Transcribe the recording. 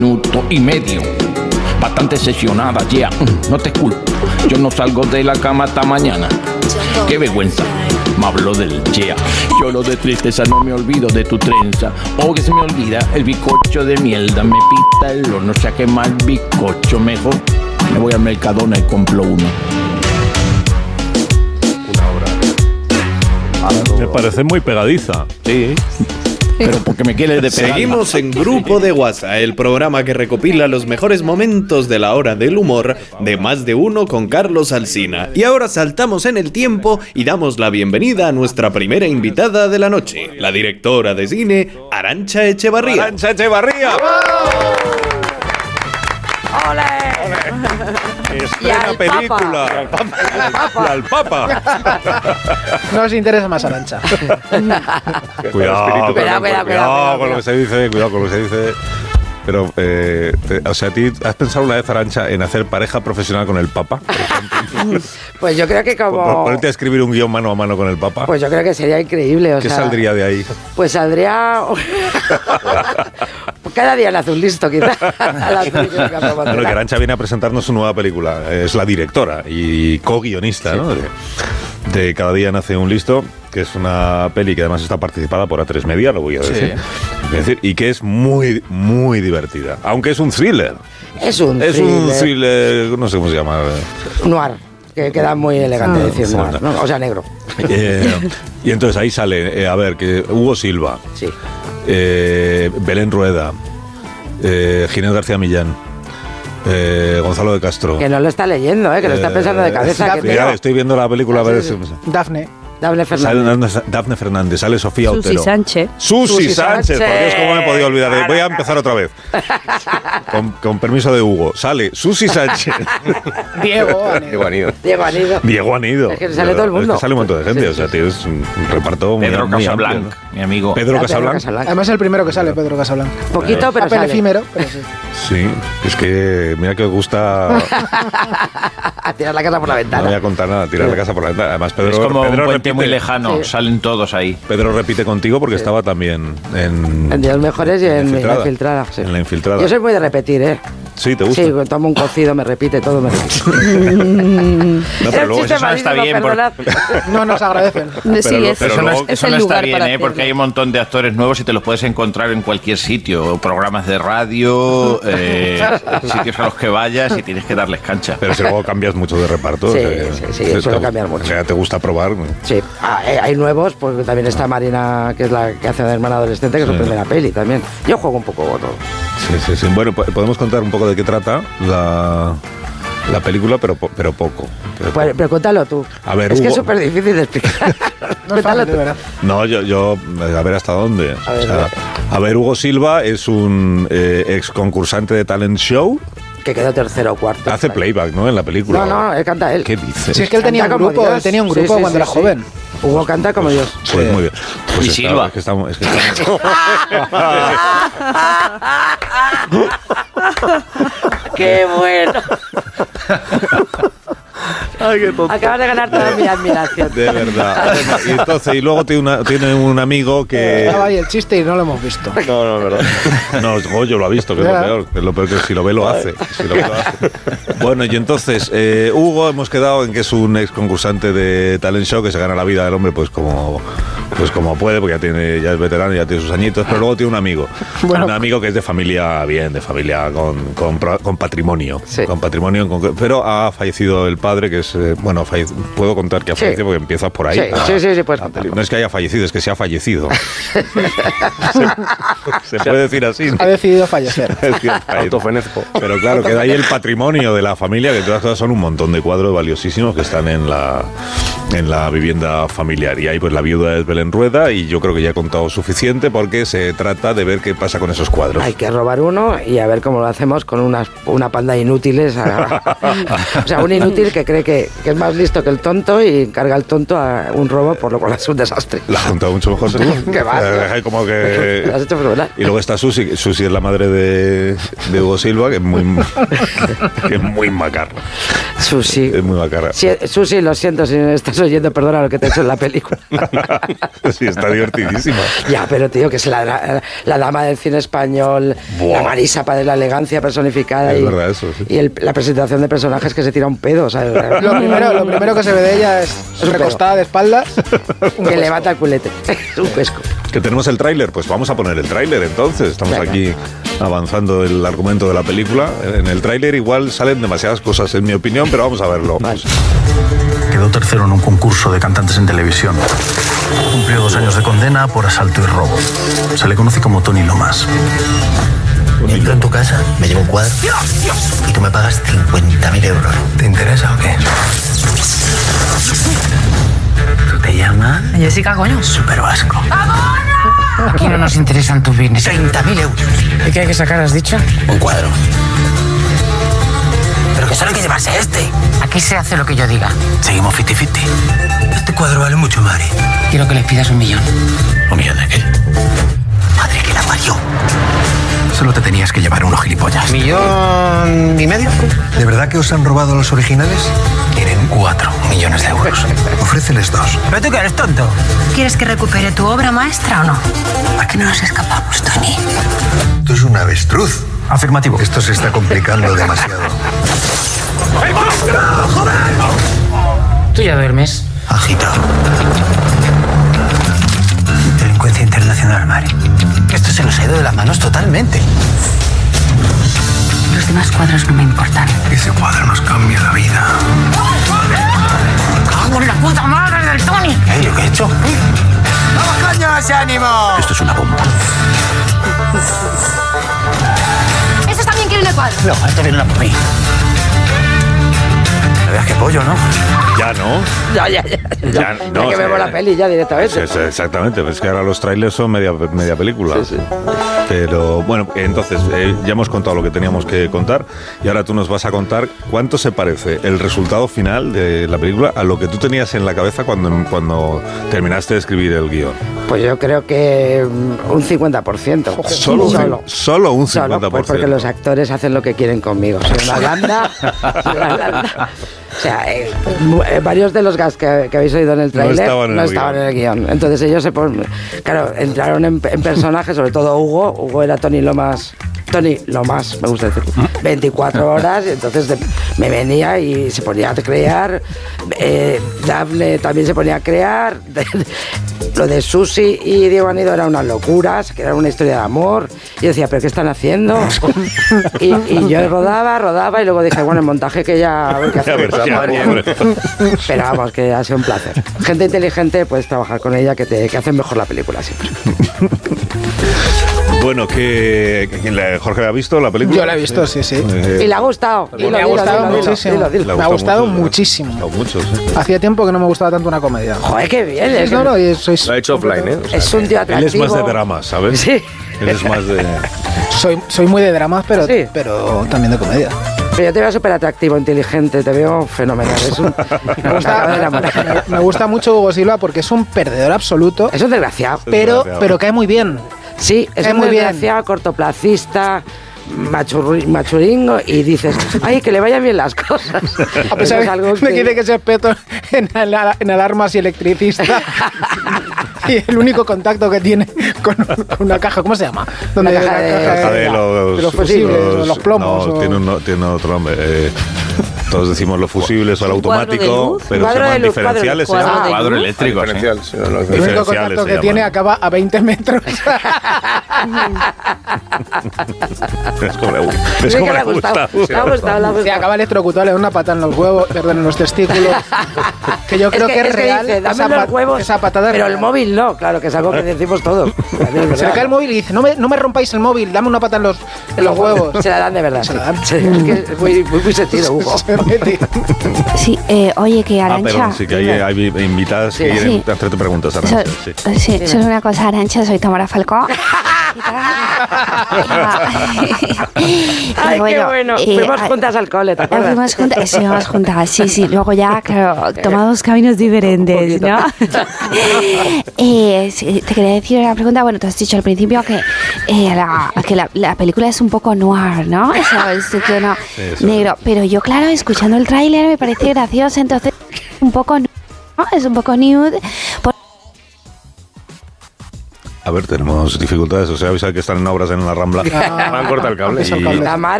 minuto y medio. Bastante sesionada, ya, no te culpo. Yo no salgo de la cama hasta mañana. Qué vergüenza. Me habló del yeah. Lloro de tristeza, no me olvido de tu trenza. O que se me olvida el bizcocho de mierda. Me pita el horno, se ha quemado el bizcocho. Mejor me voy al Mercadona y compro uno. Me parece muy pegadiza. Sí. Pero porque me quieres de pegar. Seguimos en Grupo de WhatsApp, el programa que recopila los mejores momentos de la hora del humor de Más de Uno con Carlos Alsina. Y ahora saltamos en el tiempo y damos la bienvenida a nuestra primera invitada de la noche, la directora de cine, Arantxa Echevarría. ¡Arantxa Echevarría! ¡Ole! Estrena película. Y al Papa. No os interesa más Arantxa. Cuidado Cuidado con lo que se dice, cuidado con lo que se dice. Pero, o sea, ¿has pensado una vez, Arantxa, en hacer pareja profesional con el Papa? Pues yo creo que como... Ponerte a escribir un guión mano a mano con el Papa. Pues yo creo que sería increíble. ¿Qué saldría de ahí? Pues saldría... Cada día le hace un listo, quizá. Bueno, que Arantxa viene a presentarnos su nueva película. Es la directora y co-guionista, sí, ¿no? De Cada día nace un listo, que es una peli que además está participada por A3 Media, lo voy a decir. Sí. Es decir, y que es muy, muy divertida. Aunque es un thriller. Es un thriller, no sé cómo se llama. Noir, que queda muy elegante decir noir, ¿no? O sea, negro. Y entonces ahí sale, a ver, que Hugo Silva. Sí. Belén Rueda, Ginés García Millán, Gonzalo de Castro. Que no lo está leyendo, que lo está pensando de cabeza. Estoy viendo la película a ver. Dafne Fernández, sale Sofía Otero. Susi Sánchez, por Dios, ¿cómo me he podido olvidar? Voy a empezar otra vez. Con permiso de Hugo. Sale Susi Sánchez. Diego Anido. Es que sale todo el mundo. Es que sale un montón de gente, o sea, tienes un reparto muy Pedro amplio, Casablanc, ¿no? mi amigo. Pedro Casablanc. Además es el primero que sale, Pedro Casablanc. Poquito, pero sale. efímero, pero sí. Sí, es que mira que os gusta... A tirar la casa por la ventana. No voy a contar nada, tirar la casa por la ventana. Además, Pedro, es como Pedro un puente repite, muy lejano, sí. Salen todos ahí. Pedro repite contigo porque estaba también en Los Mejores y en La Infiltrada. Sí. En La Infiltrada. Yo soy muy de repetir, ¿eh? Sí, ¿te gusta? Sí, tomo un cocido, me repite, todo me repite. No, pero luego eso no está bien. No nos agradecen. Sí, eso no es el está lugar bien, para porque hay un montón de actores nuevos y te los puedes encontrar en cualquier sitio. Programas de radio, sitios a los que vayas y tienes que darles cancha. Pero si luego cambias mucho de reparto. Sí, suelo cambiar mucho. O sea, ¿te gusta probar? Sí, hay nuevos, porque también está Marina, que es la que hace de hermana adolescente, que es su primera peli también. Yo juego un poco todo. Sí. Bueno, podemos contar un poco de qué trata la película, pero poco. Pero cuéntalo tú. A ver, es Hugo, que es súper difícil de explicar. No es fácil, de verdad. No, yo a ver hasta dónde. A ver, Hugo Silva es un ex concursante de talent show. Que quedó tercero o cuarto. Hace playback, ¿no? En la película. No, él canta él. ¿Qué dices? Si es que él tenía un grupo, cuando era joven. Hugo canta como Dios. Pues muy bien. Pues y Silva. Es que estamos... ¡Qué bueno! Ay, qué tonto. Acabas de ganar toda mi admiración. De verdad. Y entonces, y luego tiene un amigo que... Estaba ahí el chiste y no lo hemos visto. No, es verdad. No, Goyo lo ha visto, que es lo peor. Que es lo peor que si lo ve lo hace. Bueno, y entonces, Hugo, hemos quedado en que es un ex concursante de talent show que se gana la vida del hombre pues como puede, porque ya es veterano, ya tiene sus añitos, pero luego tiene un amigo. Bueno, un amigo que es de familia con patrimonio. Sí. Con patrimonio, pero ha fallecido el padre, que es... puedo contar que ha fallecido porque empiezas por ahí. Sí, pues no es que haya fallecido, es que se ha fallecido. se puede decir así, ¿no? Ha decidido fallecer. Autofenezco. Pero claro, queda ahí el patrimonio de la familia, que de todas cosas son un montón de cuadros valiosísimos que están en la vivienda familiar. Y ahí pues la viuda es Belén Rueda, y yo creo que ya he contado suficiente, porque se trata de ver qué pasa con esos cuadros. Hay que robar uno y a ver cómo lo hacemos con una panda de inútiles. O sea, un inútil que cree que es más listo que el tonto y encarga al tonto a un robo, por lo cual es un desastre. La has contado mucho mejor tú. ¿Qué más? Como que... Lo has hecho fenomenal. Y luego está Susi. Susi es la madre de Hugo Silva, que es muy macarra. Susi. Es muy bacana. Sí, Susi, lo siento si me estás oyendo, perdona lo que te he hecho en la película. Sí, está divertidísima. Ya, pero tío, que es la dama del cine español, Buah. la Marisa de la elegancia personificada. Es verdad eso, sí. Y la presentación de personajes que se tira un pedo, ¿sabes? Lo primero que se ve de ella es recostada de espaldas. Que levanta el culete. Es un pesco. ¿Que tenemos el tráiler? Pues vamos a poner el tráiler entonces. Estamos Venga. aquí avanzando el argumento de la película. En el tráiler igual salen demasiadas cosas, en mi opinión, pero vamos a verlo. Vale. Quedó tercero en un concurso de cantantes en televisión. Cumplió 2 años de condena por asalto y robo. Se le conoce como Tony Lomas. Entro en tu casa, me llevo un cuadro y tú me pagas 50.000 euros. ¿Te interesa o qué? ¿Tú te llamas? Jessica, coño. Súper vasco. Aquí no nos interesan tus business. 30.000 euros. ¿Y qué hay que sacar, has dicho? Un cuadro. Pero que solo hay que llevarse este. Aquí se hace lo que yo diga. Seguimos 50-50. Este cuadro vale mucho, Mari. Quiero que les pidas 1 millón. ¿1 millón de qué? Madre que la parió. Solo te tenías que llevar uno, gilipollas. 1,5 millones. ¿De verdad que os han robado los originales? Quieren 4 millones de euros. Ofréceles 2. ¿Pero tú que eres tonto? ¿Quieres que recupere tu obra maestra o no? ¿Por qué no nos escapamos, Tony? Tú es un avestruz. Afirmativo. Esto se está complicando demasiado. Tú ya duermes. Agitado. Delincuencia internacional, Mari. Esto se nos ha ido de las manos totalmente. Los demás cuadros no me importan. Ese cuadro nos cambia la vida. ¡Cago en la puta madre del Tony! ¿Lo que he hecho? ¡Vamos, coño, ese ánimo! Esto es una bomba. ¿Esos también quieren el cuadro? No, esto viene una por mí. La verdad es que pollo, ¿no? Ya, ¿no? Ya. Ya, no, que vemos la peli ya directamente. Sí, exactamente, es que ahora los trailers son media película. Sí. Pero bueno, entonces ya hemos contado lo que teníamos que contar y ahora tú nos vas a contar cuánto se parece el resultado final de la película a lo que tú tenías en la cabeza cuando terminaste de escribir el guión. Pues yo creo que un 50%. Solo un 50%. Pues porque los actores hacen lo que quieren conmigo. Soy una blanda. O sea, varios de los gags que habéis oído en el tráiler no estaban en el guión. Entonces ellos claro, entraron en personajes, sobre todo Hugo. Hugo era Tony Lomas, me gusta decir, 24 horas, y entonces me venía y se ponía a crear. Daphne también se ponía a crear. Lo de Susi y Diego Anido era una locura, que era una historia de amor. Y yo decía, ¿pero qué están haciendo? y yo rodaba y luego dije, bueno, el montaje que ya hay que hacer. Pero vamos, que ha sido un placer. Gente inteligente, puedes trabajar con ella, que hacen mejor la película siempre. Bueno, ¿Jorge ha visto la película? Yo la he visto, sí. Y le ha gustado. Me ha gustado muchísimo. Me ha gustado muchísimo. Mucho, sí. Hacía tiempo que no me gustaba tanto una comedia. Joder, qué bien. No, Lo ha hecho offline, ¿eh? Es un tío atractivo. Él es más de drama, ¿sabes? Sí. Él es más de... Soy muy de dramas, pero, Sí. pero también de comedia. Pero yo te veo súper atractivo, inteligente, te veo fenomenal. Me gusta mucho Hugo Silva porque es un perdedor absoluto, Es un desgraciado. pero cae muy bien. Sí, es Cae un muy bien. desgraciado, cortoplacista, machuringo, y dices, ay, que le vayan bien las cosas. A pesar Eso es algo de que dice que es experto en alarmas y electricista. Y el único contacto que tiene con una caja, ¿cómo se llama? Una caja de los fusibles, o los plomos. No, tiene otro nombre. Todos decimos los fusibles o el automático, pero se Cuadro de llaman luz, diferenciales. Se llaman Cuadro eléctrico, diferencial. ¿sí? El único Diferenciales contacto se que tiene llaman. acaba a 20 metros. Es como le Sí, que le ha gustado. Le ha gustado. Y acaba electrocutado, le da una patada en los huevos, perdón, en los testículos. Que yo creo que es real. dice, dame los huevos, esa patada es pero real. el móvil no, claro, que es algo que decimos todos. Se le cae el móvil y dice, no me rompáis el móvil, dame una patada en los huevos. Se la dan de verdad. Se la dan. Sí, es que es muy sentido, Hugo. Sí, oye, que Arantxa... perdón, sí que hay invitadas que Sí. quieren hacerte preguntas, Arantxa. Sí. Sí, solo una cosa, Arantxa, soy Tamara Falcó. Ay, qué bueno. Fuimos juntas al cole, ¿te acuerdas? Fuimos juntas, sí. Luego ya, claro, tomamos caminos diferentes, ¿no? Sí, te quería decir una pregunta. Bueno, tú has dicho al principio que la película es un poco noir, ¿no? Eso, es tono negro. Pero yo, claro, escuchando el tráiler me parece gracioso, entonces un poco, ¿no? Es un poco nude. A ver, tenemos dificultades. O sea, avisa que están en obras en la Rambla. Me han cortado el cable. Tamara.